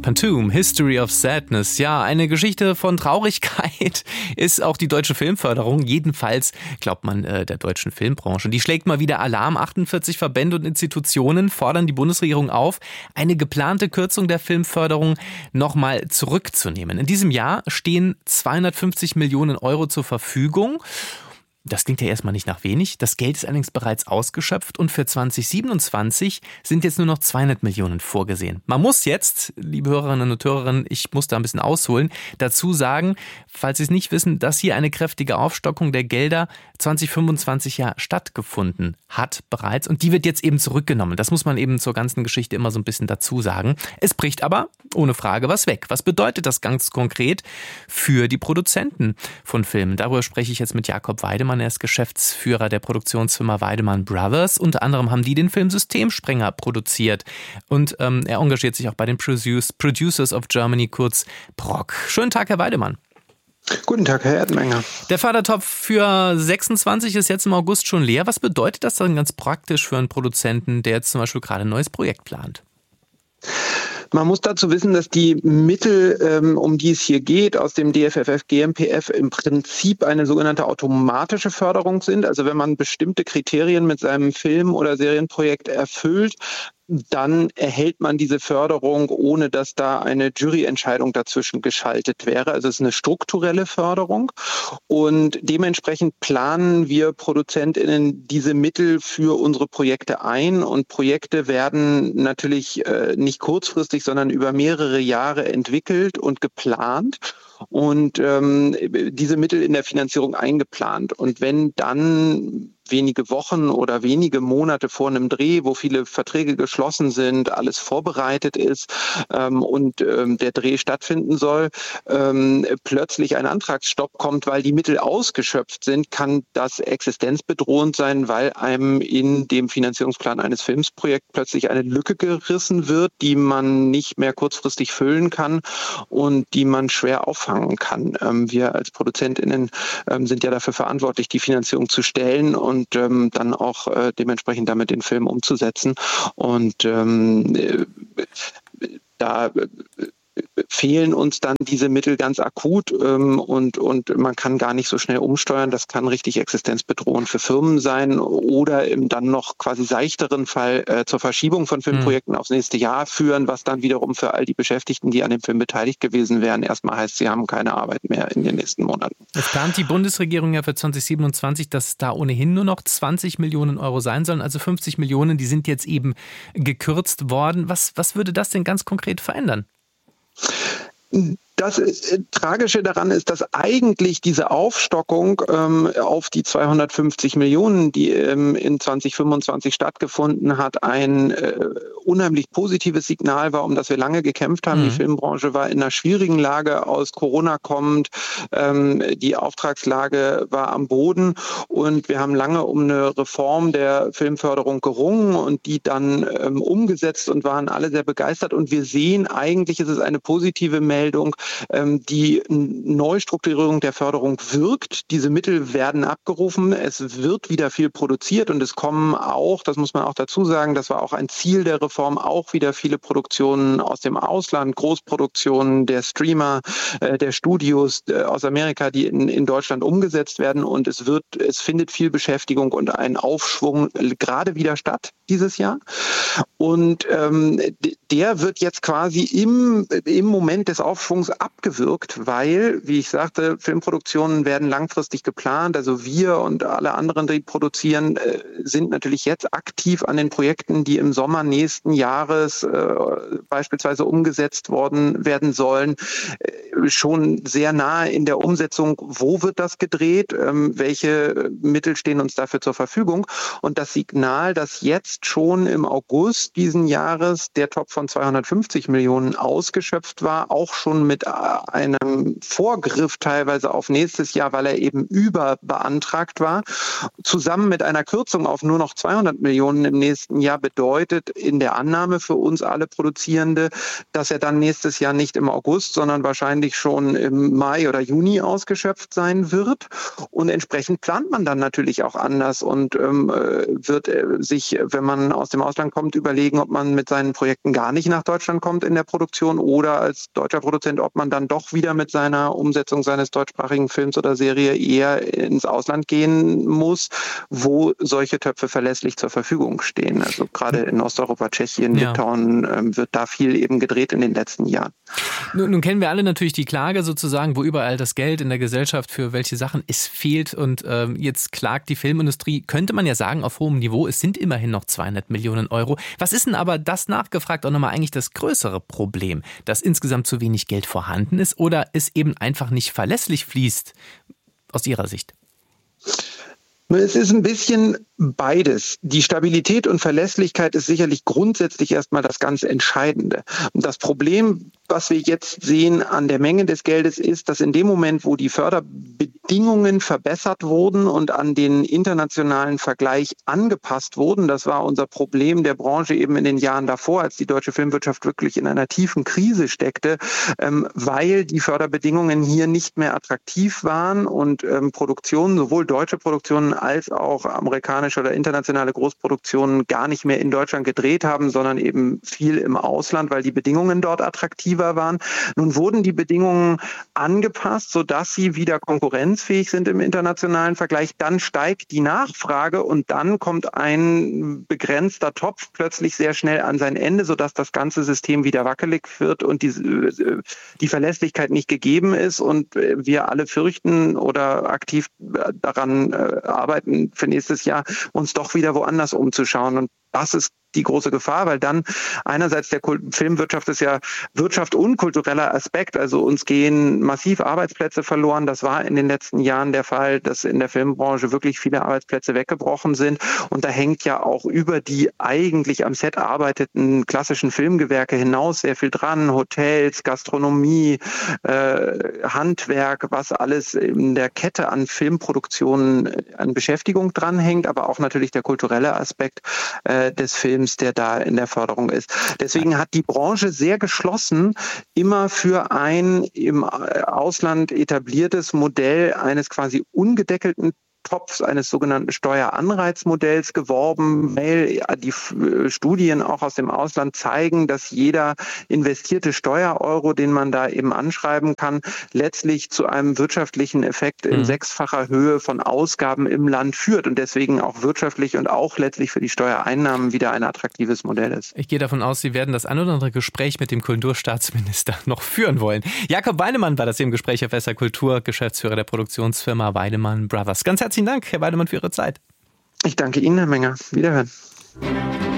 Pantoum, History of Sadness. Ja, eine Geschichte von Traurigkeit ist auch die deutsche Filmförderung. Jedenfalls glaubt man der deutschen Filmbranche. Die schlägt mal wieder Alarm. 48 Verbände und Institutionen fordern die Bundesregierung auf, eine geplante Kürzung der Filmförderung nochmal zurückzunehmen. In diesem Jahr stehen 250 Millionen Euro zur Verfügung. Das klingt ja erstmal nicht nach wenig. Das Geld ist allerdings bereits ausgeschöpft und für 2027 sind jetzt nur noch 200 Millionen vorgesehen. Man muss jetzt, liebe Hörerinnen und Hörer, ich muss da ein bisschen ausholen, dazu sagen, falls Sie es nicht wissen, dass hier eine kräftige Aufstockung der Gelder 2025 ja stattgefunden hat bereits und die wird jetzt eben zurückgenommen. Das muss man eben zur ganzen Geschichte immer so ein bisschen dazu sagen. Es bricht aber ohne Frage was weg. Was bedeutet das ganz konkret für die Produzenten von Filmen? Darüber spreche ich jetzt mit Jakob Weidemann. Er ist Geschäftsführer der Produktionsfirma Weidemann Brothers. Unter anderem haben die den Film Systemsprenger produziert. Und er engagiert sich auch bei den Producers of Germany, kurz PROG. Schönen Tag, Herr Weidemann. Guten Tag, Herr Erdmenger. Der Fördertopf für 26 ist jetzt im August schon leer. Was bedeutet das dann ganz praktisch für einen Produzenten, der jetzt zum Beispiel gerade ein neues Projekt plant? Man muss dazu wissen, dass die Mittel, um die es hier geht, aus dem DFFF, GMPF im Prinzip eine sogenannte automatische Förderung sind. Also wenn man bestimmte Kriterien mit seinem Film- oder Serienprojekt erfüllt, dann erhält man diese Förderung, ohne dass da eine Juryentscheidung dazwischen geschaltet wäre. Also es ist eine strukturelle Förderung und dementsprechend planen wir ProduzentInnen diese Mittel für unsere Projekte ein und Projekte werden natürlich nicht kurzfristig, sondern über mehrere Jahre entwickelt und geplant und diese Mittel in der Finanzierung eingeplant. Und wenn dann wenige Wochen oder wenige Monate vor einem Dreh, wo viele Verträge geschlossen sind, alles vorbereitet ist und der Dreh stattfinden soll, plötzlich ein Antragsstopp kommt, weil die Mittel ausgeschöpft sind, kann das existenzbedrohend sein, weil einem in dem Finanzierungsplan eines Filmsprojekts plötzlich eine Lücke gerissen wird, die man nicht mehr kurzfristig füllen kann und die man schwer auffangen kann. Wir als ProduzentInnen sind ja dafür verantwortlich, die Finanzierung zu stellen und dann auch dementsprechend damit den Film umzusetzen. Und da fehlen uns dann diese Mittel ganz akut und man kann gar nicht so schnell umsteuern. Das kann richtig existenzbedrohend für Firmen sein oder im dann noch quasi seichteren Fall zur Verschiebung von Filmprojekten aufs nächste Jahr führen, was dann wiederum für all die Beschäftigten, die an dem Film beteiligt gewesen wären, erstmal heißt, sie haben keine Arbeit mehr in den nächsten Monaten. Jetzt plant die Bundesregierung ja für 2027, dass da ohnehin nur noch 20 Millionen Euro sein sollen, also 50 Millionen, die sind jetzt eben gekürzt worden. Was würde das denn ganz konkret verändern? Das Tragische daran ist, dass eigentlich diese Aufstockung auf die 250 Millionen, die in 2025 stattgefunden hat, ein unheimlich positives Signal war, um das wir lange gekämpft haben. Die Filmbranche war in einer schwierigen Lage, aus Corona kommend. Die Auftragslage war am Boden und wir haben lange um eine Reform der Filmförderung gerungen und die dann umgesetzt und waren alle sehr begeistert. Und wir sehen, eigentlich ist es eine positive Meldung, die Neustrukturierung der Förderung wirkt. Diese Mittel werden abgerufen. Es wird wieder viel produziert und es kommen auch, das muss man auch dazu sagen, das war auch ein Ziel der Reform, auch wieder viele Produktionen aus dem Ausland, Großproduktionen der Streamer, der Studios aus Amerika, die in Deutschland umgesetzt werden und es findet viel Beschäftigung und ein Aufschwung gerade wieder statt dieses Jahr. Und der wird jetzt quasi im Moment des Aufschwungs abgewirkt, weil, wie ich sagte, Filmproduktionen werden langfristig geplant. Also wir und alle anderen, die produzieren, sind natürlich jetzt aktiv an den Projekten, die im Sommer nächsten Jahres beispielsweise umgesetzt werden sollen, schon sehr nahe in der Umsetzung. Wo wird das gedreht? Welche Mittel stehen uns dafür zur Verfügung? Und das Signal, dass jetzt schon im August diesen Jahres der Topf von 250 Millionen ausgeschöpft war, auch schon mit einem Vorgriff teilweise auf nächstes Jahr, weil er eben überbeantragt war, zusammen mit einer Kürzung auf nur noch 200 Millionen im nächsten Jahr bedeutet in der Annahme für uns alle Produzierende, dass er dann nächstes Jahr nicht im August, sondern wahrscheinlich schon im Mai oder Juni ausgeschöpft sein wird. Und entsprechend plant man dann natürlich auch anders und wird sich, wenn man aus dem Ausland kommt, überlegen, ob man mit seinen Projekten gar nicht nach Deutschland kommt in der Produktion oder als deutscher Produzent, ob man dann doch wieder mit seiner Umsetzung seines deutschsprachigen Films oder Serie eher ins Ausland gehen muss, wo solche Töpfe verlässlich zur Verfügung stehen. Also gerade in Osteuropa, Tschechien, Litauen wird da viel eben gedreht in den letzten Jahren. Nun kennen wir alle natürlich die Klage sozusagen, wo überall das Geld in der Gesellschaft für welche Sachen es fehlt und jetzt klagt die Filmindustrie, könnte man ja sagen, auf hohem Niveau. Es sind immerhin noch 200 Millionen Euro. Was ist denn aber, das nachgefragt, auch nochmal eigentlich das größere Problem, dass insgesamt zu wenig Geld vorhanden ist oder es eben einfach nicht verlässlich fließt, aus Ihrer Sicht? Es ist ein bisschen beides. Die Stabilität und Verlässlichkeit ist sicherlich grundsätzlich erstmal das ganz Entscheidende. Und das Problem, was wir jetzt sehen an der Menge des Geldes, ist, dass in dem Moment, wo die Förderbedingungen verbessert wurden und an den internationalen Vergleich angepasst wurden, das war unser Problem der Branche eben in den Jahren davor, als die deutsche Filmwirtschaft wirklich in einer tiefen Krise steckte, weil die Förderbedingungen hier nicht mehr attraktiv waren und Produktionen, sowohl deutsche Produktionen als auch amerikanische oder internationale Großproduktionen gar nicht mehr in Deutschland gedreht haben, sondern eben viel im Ausland, weil die Bedingungen dort attraktiver waren. Nun wurden die Bedingungen angepasst, sodass sie wieder konkurrenzfähig sind im internationalen Vergleich. Dann steigt die Nachfrage und dann kommt ein begrenzter Topf plötzlich sehr schnell an sein Ende, sodass das ganze System wieder wackelig wird und die Verlässlichkeit nicht gegeben ist und wir alle fürchten oder aktiv daran arbeiten für nächstes Jahr, uns doch wieder woanders umzuschauen. Und das ist die große Gefahr, weil dann einerseits der Filmwirtschaft ist ja Wirtschaft und kultureller Aspekt, also uns gehen massiv Arbeitsplätze verloren. Das war in den letzten Jahren der Fall, dass in der Filmbranche wirklich viele Arbeitsplätze weggebrochen sind und da hängt ja auch über die eigentlich am Set arbeiteten klassischen Filmgewerke hinaus sehr viel dran, Hotels, Gastronomie, Handwerk, was alles in der Kette an Filmproduktionen an Beschäftigung dranhängt, aber auch natürlich der kulturelle Aspekt des Films, der da in der Förderung ist. Deswegen hat die Branche sehr geschlossen immer für ein im Ausland etabliertes Modell eines quasi ungedeckelten Topfs, eines sogenannten Steueranreizmodells geworben, weil die Studien auch aus dem Ausland zeigen, dass jeder investierte Steuereuro, den man da eben anschreiben kann, letztlich zu einem wirtschaftlichen Effekt in sechsfacher Höhe von Ausgaben im Land führt und deswegen auch wirtschaftlich und auch letztlich für die Steuereinnahmen wieder ein attraktives Modell ist. Ich gehe davon aus, Sie werden das ein oder andere Gespräch mit dem Kulturstaatsminister noch führen wollen. Jakob Weidemann war das hier im Gespräch auf SR Kultur, Geschäftsführer der Produktionsfirma Weidemann Brothers. Ganz herzlichen Dank, Herr Weidemann, für Ihre Zeit. Ich danke Ihnen, Herr Menger. Wiederhören.